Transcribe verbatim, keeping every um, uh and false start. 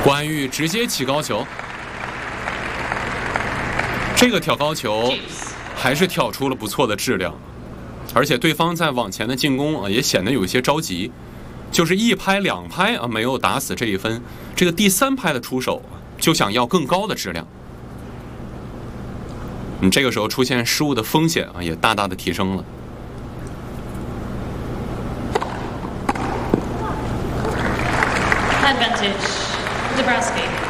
关羽直接起高球，这个挑高球还是挑出了不错的质量，而且对方在往前的进攻啊也显得有些着急，就是一拍两拍啊没有打死这一分，这个第三拍的出手就想要更高的质量。嗯，这个时候出现失误的风险啊也大大的提升了。 Advantage, Dabrowski.